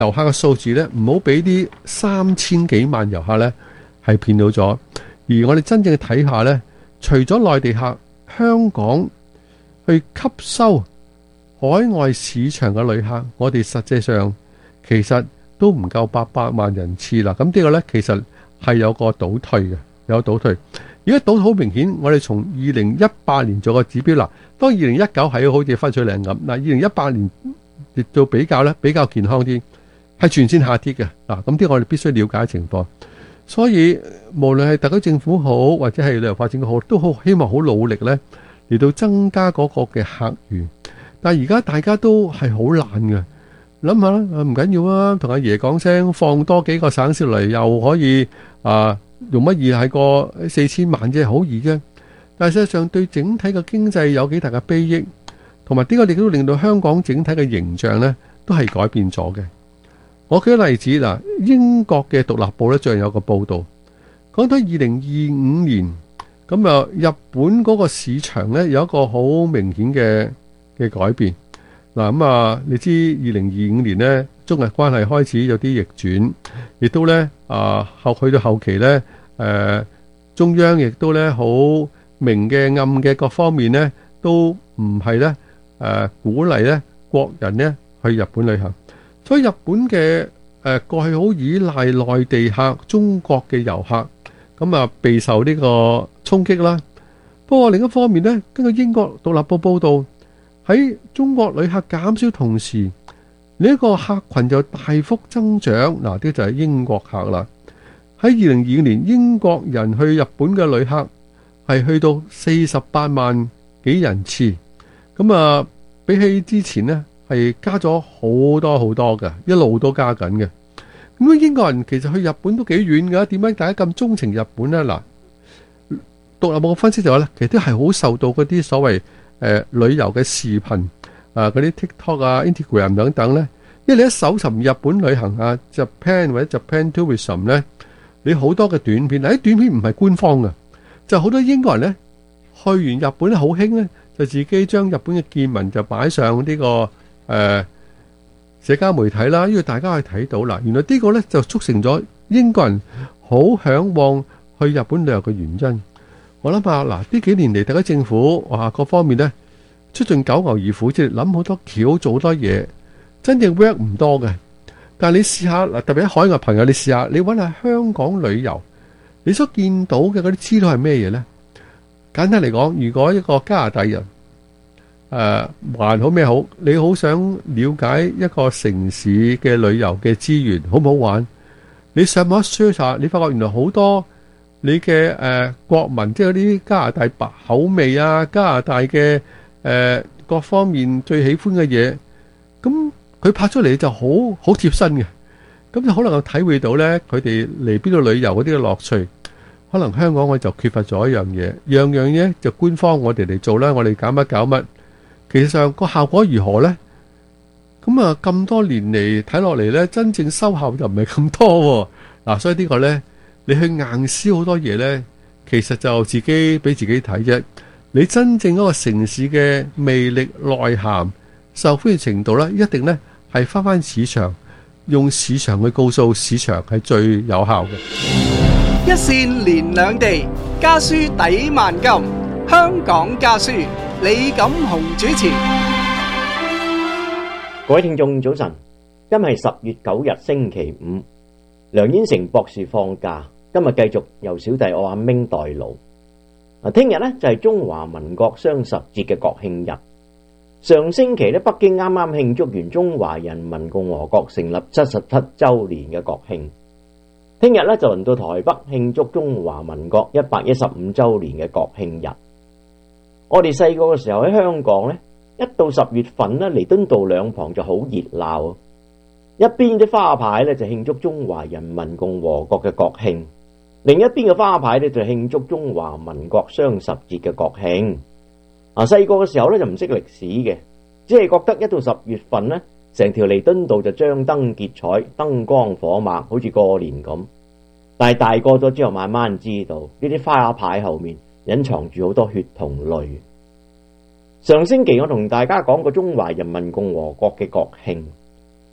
遊客嘅數字咧，唔好俾啲3000幾萬遊客咧係騙到咗。而我哋真正睇下咧，除咗內地客，香港去吸收海外市場嘅旅客，我哋實際上其實都唔夠800萬人次啦。咁呢個咧其實係有個倒退嘅，有倒退。而家倒退好明顯，我哋從2018年做個指標啦。當2019係好似分水嶺咁，嗱2018年亦做比較咧，比較健康啲，係全線下跌嘅。嗱，咁啲我哋必須了解情況。所以無論係特區政府好，或者係旅遊發展好，都好希望好努力咧嚟到增加嗰個嘅客源。但係而家大家都係好懶嘅，諗下啦，唔緊要啊，同阿爺講聲，放多幾個省市嚟，又可以用乜嘢係個4000萬啫，好易啫。但係實際上對整體嘅經濟有幾大嘅裨益，同埋呢個亦都令到香港整體嘅形象咧都係改變咗嘅。我舉個例子嗱，英國嘅獨立報咧最近有個報導，講到2025年咁啊，日本嗰個市場咧有一個好明顯嘅改變。嗱咁啊，你知2025年咧中日關係開始有啲逆轉，亦都咧去到後期咧中央亦都咧好明嘅暗嘅各方面咧都唔係咧鼓勵咧國人咧去日本旅行。所以日本嘅過去好依賴內地客、中國嘅遊客，咁啊備受呢個衝擊啦。不過另一方面呢，根據英國獨立報報導，喺中國旅客減少同時，呢個客群就大幅增長。嗱，呢就係英國客啦。喺2025年，英國人去日本嘅旅客係去到48萬幾人次，咁啊比起之前呢，係加咗好多好多嘅，一路都加緊嘅。咁英國人其實去日本都幾遠㗎，點解大家咁鍾情日本呢？嗱，獨立報分析就話咧，其實都係好受到嗰啲所謂旅遊嘅視頻嗰啲 TikTok 啊、Instagram 等等咧。因為你一搜尋日本旅行啊 Japan 或者 Japan Tourism 咧，你好多嘅短片，嗱啲短片唔係官方嘅，就好多英國人咧去完日本咧好興咧，就自己將日本嘅見聞就擺上呢個社交媒體啦，因為大家可以睇到啦。原來呢個咧就促成咗英國人好嚮往去日本旅遊嘅原因。我諗下嗱，呢幾年嚟，特區政府各方面咧出盡九牛二虎之力，諗好多橋，做好多嘢，真正 work 唔多嘅。但係你試下嗱，特別喺海外朋友，你試下你揾下香港旅遊，你所見到嘅嗰啲資料係咩嘢咧？簡單嚟講，如果一個加拿大人還好咩好，你好想了解一個城市嘅旅遊嘅資源好唔好玩，你上網 search 下，你發覺原來好多你嘅國民，即係嗰啲加拿大白口味啊，加拿大嘅各方面最喜歡嘅嘢，咁佢拍出嚟就好貼身嘅，咁就可能夠體會到咧佢哋嚟邊度旅遊嗰啲嘅樂趣。可能香港我就缺乏咗一樣嘢，樣樣嘢就官方我哋嚟做啦，我哋搞乜搞乜。其實上個效果如何呢？咁啊咁多年嚟睇落嚟呢，真正收效就唔係咁多喎。所以呢個呢，你去硬銷好多嘢呢，其實就自己俾自己睇啫。你真正嗰個城市嘅魅力內涵、受歡迎程度呢，一定呢係翻市場，用市場去告訴市場係最有效嘅。 一線連兩地，家書抵萬金。香港家書，李錦雄主持。 各位聽眾早晨，今日係10月9日星期五，梁燕成博士放假，今日繼續由小弟我阿明代勞。聽日呢就係中華民國雙十節嘅國慶日。上星期呢，北京啱啱慶祝完中華人民共和國成立77周年嘅國慶。聽日呢就輪到台北慶祝中華民國115周年嘅國慶日。我哋細個嘅時候喺香港呢，一到10月份呢，彌敦道兩旁就好熱鬧，一邊啲花牌呢就慶祝中華人民共和國嘅國慶，另一邊嘅花牌呢就慶祝中華民國雙十節嘅國慶。細個嘅時候呢就唔識歷史嘅，只係覺得一到10月份呢，成條彌敦道就張燈結彩，燈光火猛，好似過年咁。但係大個咗之後，慢慢知道呢啲花牌後面隱藏住好多血同淚。上星期我同大家講過中華人民共和國嘅國慶，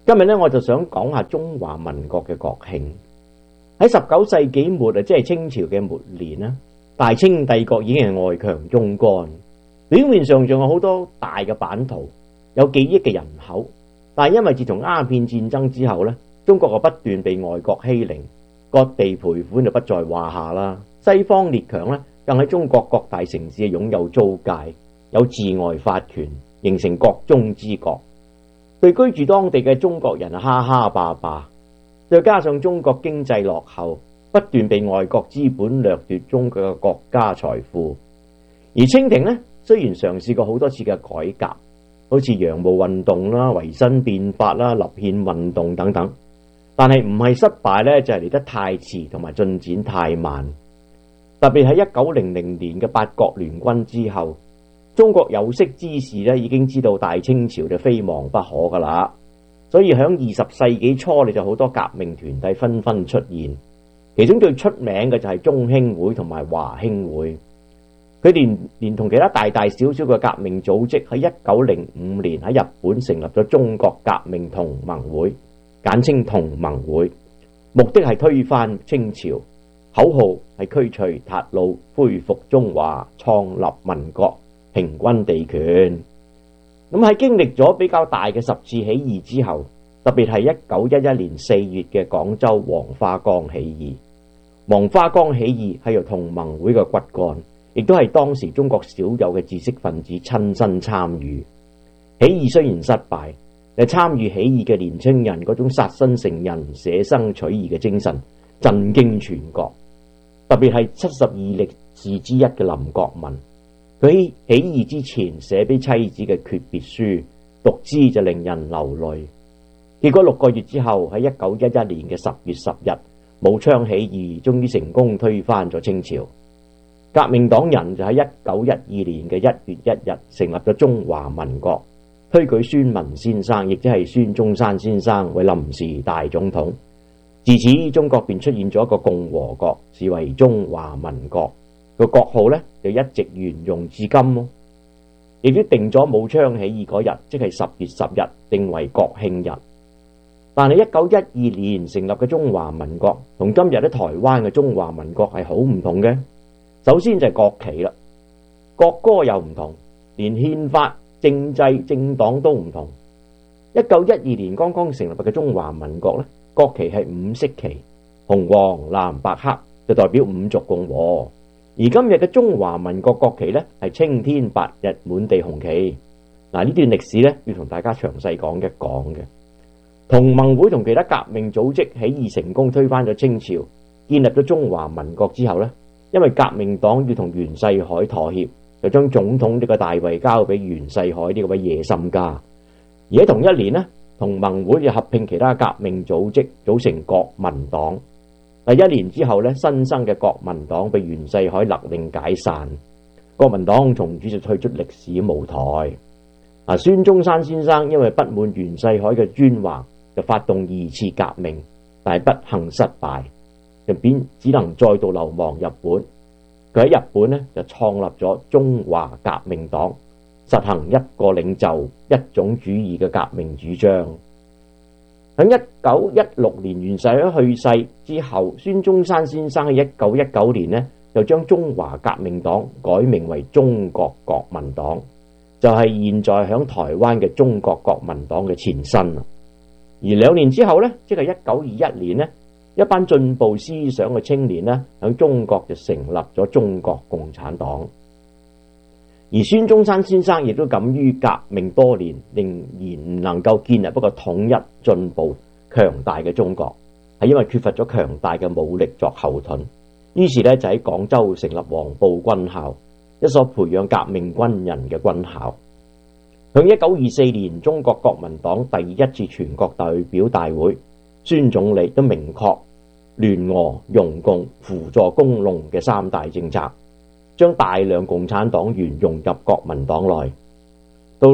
今日呢，我就想講下中華民國嘅國慶。喺19世紀末啊，即係清朝嘅末年啦，大清帝國已經係外強中乾，表面上仲有好多大嘅版圖，有幾億嘅人口，但係因為自從鴉片戰爭之後呢，中國就不斷被外國欺凌，割地賠款就不在話下啦。西方列強呢，更喺中國各大城市擁有租界，有治外法權，形成國中之國。對居住當地嘅中國人哈哈霸霸，再加上中國經濟落後，不斷被外國資本掠奪中國嘅國家財富。而清廷呢，雖然嘗試過好多次嘅改革，好似洋務運動啦、維新變法啦、立憲運動等等，但係唔係失敗呢，就係嚟得太遲同埋進展太慢。特別喺1900年嘅八國聯軍之後，中國有識之士咧已經知道大清朝就非亡不可噶啦，所以響20世紀初，你就好多革命團體紛紛出現，其中最出名嘅就係中興會同埋華興會。佢哋連同其他大大小小嘅革命組織，喺1905年喺日本成立咗中國革命同盟會，簡稱同盟會，目的係推翻清朝，口號係驅除韃虜，恢復中華，創立民國，平均地權。咁喺經歷咗比較大嘅10次起義之後，特別係1911年4月嘅廣州黃花崗起義。黃花崗起義係由同盟會嘅骨幹，亦都係當時中國少有嘅知識分子親身參與。起義雖然失敗，但參與起義嘅年輕人嗰種殺身成仁、捨生取義嘅精神震驚全國。特別係72力士之一嘅林國民，佢喺起義之前寫俾妻子嘅訣別書，讀之就令人流淚。結果6個月之後，喺1911年嘅10月10日，武昌起義終於成功推翻咗清朝。革命黨人就喺1912年嘅1月1日成立咗中華民國，推舉孫文先生，亦即係孫中山先生為臨時大總統。自此，中國便出現咗一個共和國，視為中華民國。個國號呢就一直沿用至今咯。亦都定咗武昌起義嗰日，即係10月10日，定為國慶日。但係1912年成立嘅中華民國，同今日喺台灣嘅中華民國係好唔同嘅。首先就係國旗啦，國歌又唔同，連憲法、政制、政黨都唔同。1912年剛剛成立嘅中華民國呢，國旗係5色旗，紅黃藍白黑，就代表五族共和。而今日嘅中華民國國旗呢，係青天白日滿地紅旗。嗱，呢段歷史呢，要同大家詳細講一講嘅。同盟會同其他革命組織起義成功推翻咗清朝，建立咗中華民國之後呢，因為革命黨要同袁世凱妥協，就將總統呢個大位交俾袁世凱呢位野心家。而喺同一年呢，同盟會就合併其他革命組織，組成國民黨。第1年之後呢，新生嘅國民黨被袁世凱勒令解散，國民黨從此就退出歷史舞台。孫中山先生因為不滿袁世凱嘅專橫，就發動2次革命，但係不幸失敗，就只能再度流亡日本。佢喺日本呢，就創立咗中華革命黨，實行一個領袖、一種主義嘅革命主張。喺1916年袁世凱去世之後，孫中山先生喺1919年呢，就將中華革命黨改名為中國國民黨，就係現在響台灣嘅中國國民黨嘅前身。而2年之後呢，即係1921年呢，一班進步思想嘅青年呢，響中國就成立咗中國共產黨。而孫中山先生亦都敢於革命多年，仍然唔能夠建立一個統一、進步、強大嘅中國，係因為缺乏咗強大嘅武力作後盾。於是呢，就喺廣州成立黃埔軍校，一所培養革命軍人嘅軍校。向1924年中國國民黨第1次全國代表大會，孫總理都明確聯俄、容共、輔助工農嘅3大政策，將大量共產黨員融入國民黨內。到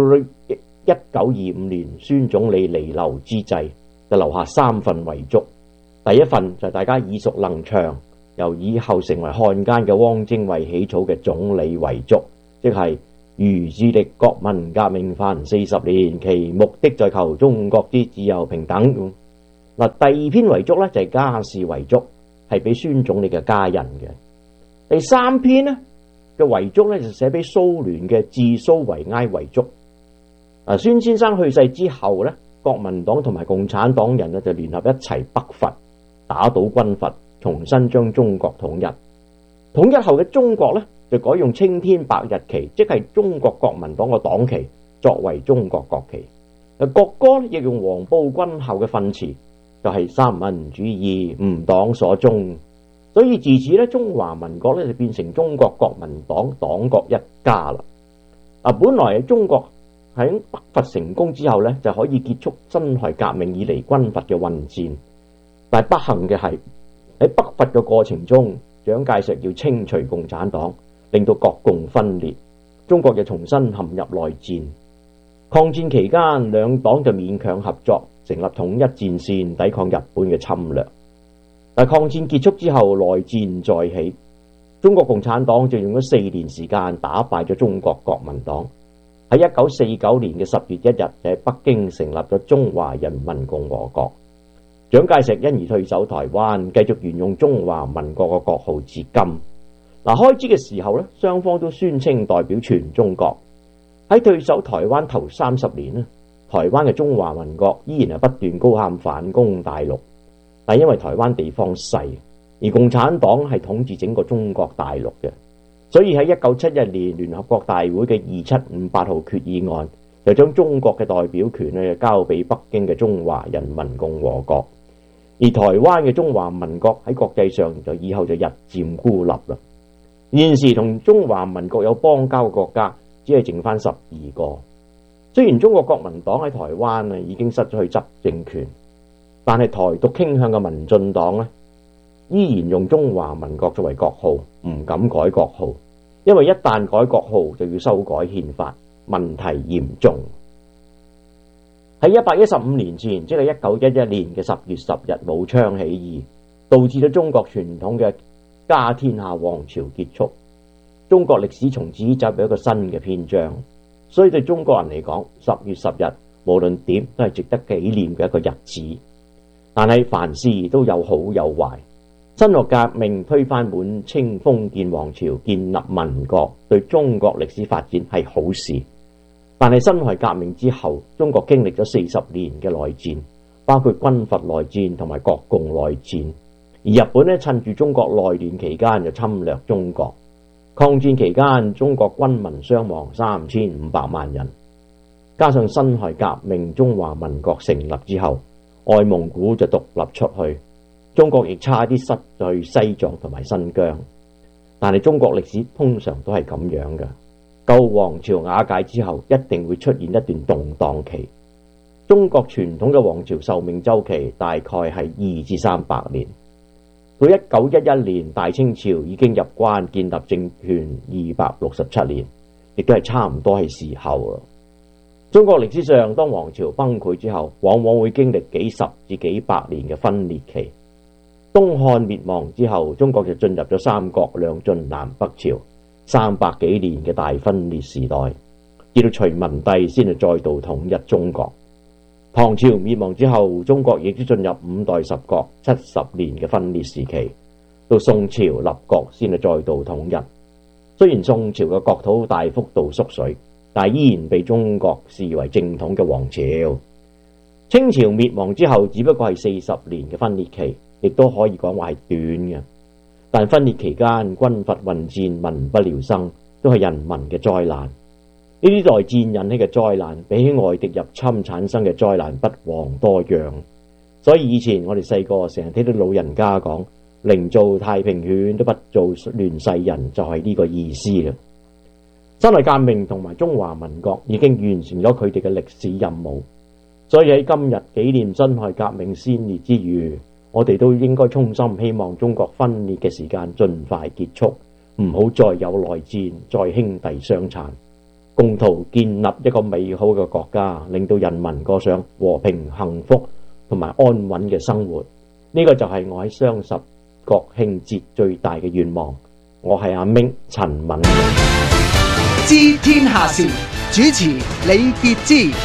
1925年孫總理彌留之際，就留下3份遺囑。第一份就係大家耳熟能詳，由以後成為漢奸嘅汪精衛起草嘅總理遺囑，即係如致力國民革命凡40年，其目的在求中國之自由平等。嗱，第二篇遺囑咧就係家事遺囑，係俾孫總理嘅家人嘅。第三篇咧嘅遺囑咧就寫俾蘇聯嘅致蘇維埃遺囑。孫先生去世之後咧，國民黨同埋共產黨人咧就聯合一齊北伐，打倒軍閥，重新將中國統一。統一後嘅中國咧就改用青天白日旗，即係中國國民黨嘅黨旗，作為中國國旗。國歌咧亦用黃埔軍校嘅訓詞，就係三民主義吾黨所宗。所以自此咧，中華民國咧就變成中國國民黨黨國一家啦。本來中國喺北伐成功之後咧，就可以結束辛亥革命以嚟軍閥嘅混戰，但係不幸嘅係喺北伐嘅過程中，蔣介石要清除共產黨，令到國共分裂，中國又重新陷入內戰。抗戰期間，兩黨就勉強合作，成立統一戰線，抵抗日本嘅侵略。但抗戰結束之後，內戰再起，中國共產黨就用咗4年時間打敗咗中國國民黨。喺1949年嘅10月1日，就喺北京成立咗中華人民共和國。蔣介石因而退守台灣，繼續沿用中華民國嘅國號至今。開始嘅時候咧，雙方都宣稱代表全中國。喺退守台灣頭30年咧，台灣嘅中華民國依然係不斷高喊反攻大陸。但因為台灣地方細，而共產黨係統治整個中國大陸嘅，所以喺1971年聯合國大會嘅2758號決議案，就將中國嘅代表權咧交俾北京嘅中華人民共和國，而台灣嘅中華民國喺國際上就以後就日漸孤立啦。現時同中華民國有邦交嘅國家只係剩翻12個。雖然中國國民黨喺台灣已經失咗去執政權，但係台獨傾向嘅民進黨咧，依然用中華民國作為國號，唔敢改國號，因為一旦改國號就要修改憲法，問題嚴重。喺115年前，即係1911年嘅10月10日，武昌起義，導致咗中國傳統嘅家天下王朝結束，中國歷史從此走入一個新嘅篇章。所以對中國人嚟講，10月10日無論點都係值得紀念嘅一個日子。但係凡事都有好有壞，辛亥革命推翻滿清封建王朝，建立民國，對中國歷史發展係好事。但係辛亥革命之後，中國經歷咗40年嘅內戰，包括軍閥內戰同埋國共內戰。而日本呢，趁住中國內亂期間就侵略中國。抗戰期間，中國軍民傷亡3500萬人，加上辛亥革命中華民國成立之後，外蒙古就獨立出去，中國亦差啲失去西藏同埋新疆。但係中國歷史通常都係咁樣嘅，舊王朝瓦解之後，一定會出現一段動盪期。中國傳統嘅王朝壽命周期大概係2至300年。到1911年，大清朝已經入關建立政權267年，亦都係差唔多係時候啦。中國歷史上，當王朝崩潰之後，往往會經歷幾十至幾百年嘅分裂期。東漢滅亡之後，中國就進入咗三國兩晉南北朝300幾年嘅大分裂時代，至到隋文帝先係再度統一中國。唐朝滅亡之後，中國亦都進入五代十國70年嘅分裂時期，到宋朝立國先係再度統一。雖然宋朝嘅國土大幅度縮水，但依然被中國視為正統嘅王朝。清朝滅亡之後，只不過係40年嘅分裂期，亦都可以講話係短嘅。但分裂期間，軍閥混戰，民不聊生，都係人民嘅災難。呢啲內戰引起嘅災難，比起外敵入侵產生嘅災難不遑多讓。所以以前我哋細個成日聽到老人家講，寧做太平犬都不做亂世人，就係呢個意思啦。辛亥革命同埋中華民國已經完成咗佢哋嘅歷史任務，所以喺今日紀念辛亥革命先烈之餘，我哋都應該衷心希望中國分裂嘅時間盡快結束，唔好再有內戰，再兄弟相殘，共同建立一個美好嘅國家，令到人民過上和平幸福同埋安穩嘅生活。呢個就係我喺雙十國慶節最大嘅願望。我係阿明陳敏。 知天下事，主持李傑之。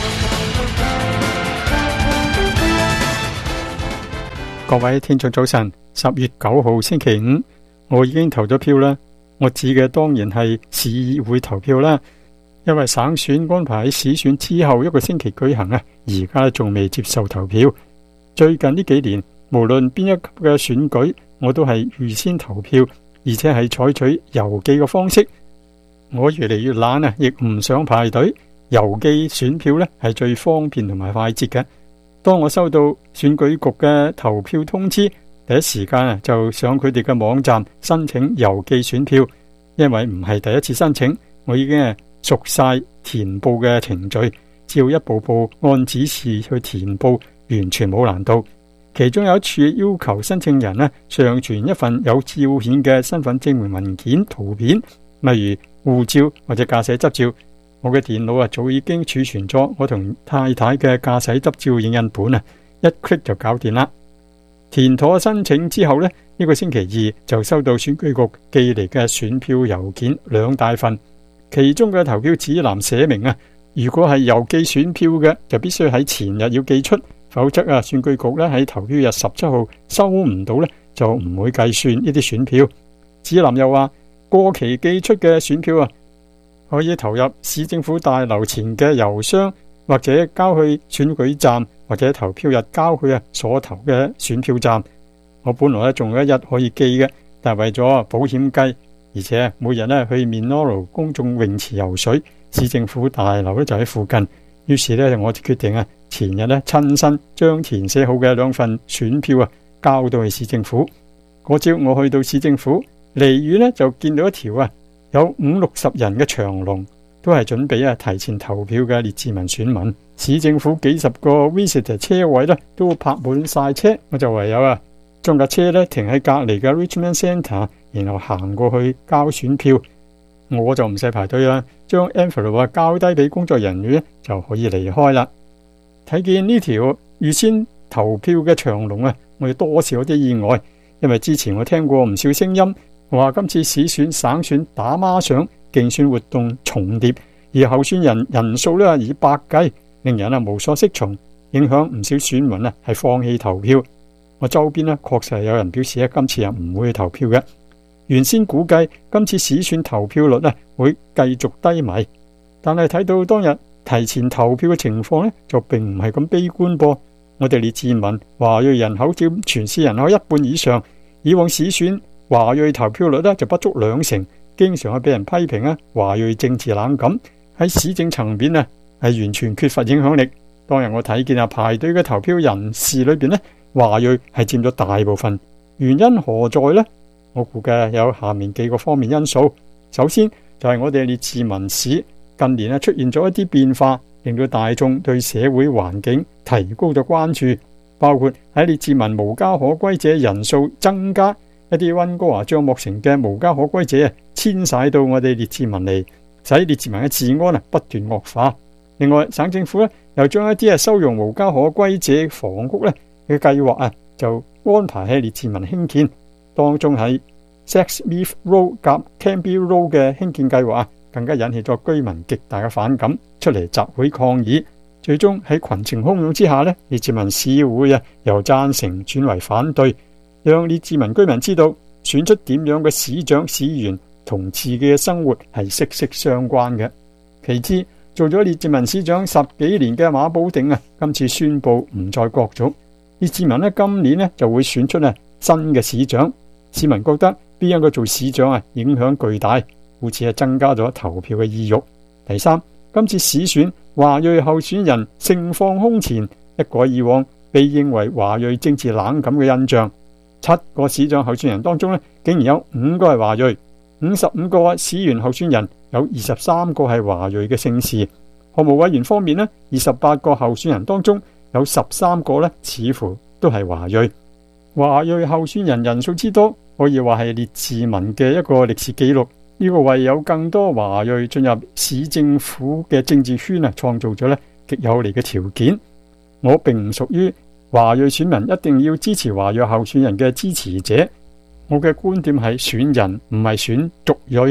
各位聽眾早晨，10月9號星期五，我已經投咗票啦。我指嘅當然係市議會投票啦，因為省選安排喺市選之後一個星期舉行啊，而家仲未接受投票。最近呢幾年，無論邊一級嘅選舉，我都係預先投票，而且係採取郵寄嘅方式。我越嚟越懶啊，亦唔想排隊，郵寄選票呢係最方便同埋快捷嘅。當我收到選舉局嘅投票通知，第一時間就上佢哋嘅網站申請郵寄選票。因為唔係第一次申請，我已經熟晒填報嘅程序，只要一步步按指示去填報，完全冇難度。其中有一處要求申請人上傳一份有照顯嘅身份證明文件圖片，例如護照或者駕駛執照。我嘅電腦早已經儲存咗我同太太嘅駕駛執照影印本一 click 就搞掂啦。填妥申請之後呢個星期二就收到選舉局寄嚟嘅選票郵件2大份，其中嘅投票指南寫明如果係郵寄選票嘅，就必須喺前日要寄出，否則選舉局喺投票日17號收唔到就唔會計算呢啲選票。指南又話，過期寄出嘅選票可以投入市政府大樓前嘅郵箱，或者交去選舉站，或者投票日交去所投嘅選票站。我本來仲有一日可以寄嘅，但係為咗保險計，而且每日去 Minoru 公眾泳池游水，市政府大樓就喺附近，於是我就決定前日親身將填寫好嘅2份選票交到去市政府。嗰朝我去到市政府，離遠就見到一條有50-60人嘅長龍，都係準備提前投票嘅列治文選民。市政府幾十個 visitor 車位都泊滿晒車，我就唯有將架車停喺隔籬嘅 Richmond Centre， 然後行過去交選票。我就唔使排隊啦，將 envelope 交低俾工作人員就可以離開啦。睇見呢條預先投票嘅長龍我哋多少有啲意外，因為之前我聽過唔少聲音話今次市選省選打孖上，競選活動重疊，而候選人人數以百計，令人無所適從，影響唔少選民係放棄投票。我周邊確實有人表示今次唔會去投票嘅。原先估計今次市選投票率會繼續低迷，但係睇到當日提前投票嘅情況就並唔係咁悲觀噃。我哋列治文華裔人口佔全市人口1半以上，以往市選華裔投票率就不足20%，經常被人批評華裔政治冷感，喺市政層面係完全缺乏影響力。當日我睇見排隊嘅投票人士裏邊華裔係佔咗大部分，原因何在呢？我估計有下面幾個方面因素。首先就係我哋列治文市近年出現咗一啲變化，令到大眾對社會環境提高咗關注，包括喺列治文無家可歸者人數增加，一啲溫哥華樟木城嘅無家可歸者遷徙到我哋列治文嚟，使列治文嘅治安不斷惡化。另外，省政府又將一啲收容無家可歸者房屋嘅計劃就安排喺列治文興建，當中喺 Sexsmith Road 及 Cambie Road 嘅興建計劃更加引起咗居民極大嘅反感，出嚟集會抗議。最終喺群情洶湧之下列治文市議會由贊成轉為反對，讓列治文居民知道選出點樣嘅市長市議員同自己嘅生活係息息相關嘅。其次，做咗列治文市長10幾年嘅馬保定今次宣布唔再角逐。列治文今年就會選出新嘅市長，市民覺得邊一個做市長影響巨大，故此增加咗投票嘅意欲。第三，今次市選華裔候選人盛況空前，一改以往被認為華裔政治冷感嘅印象。7個市長候選人當中竟然有5個係華裔，55個市議員候選人有23個係華裔嘅姓氏。項目委員方面28個候選人當中有13個似乎都係華裔。華裔候選人人數之多，可以話係列治文嘅一個歷史紀錄。呢個為有更多華裔進入市政府嘅政治圈創造咗極有利嘅條件。我並唔屬於華裔選民一定要支持華裔候選人嘅支持者。我嘅觀點係選人唔係選族裔，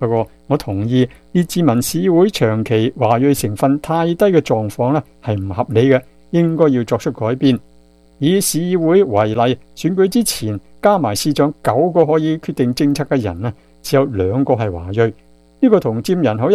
不過我同意列治文市會長期華裔成分太低嘅狀況呢係唔合理嘅，應該要作出改變。以市議會為例，選舉之前加埋市長9個可以決定政策嘅人呢，只有2個係華裔，呢個同佔人口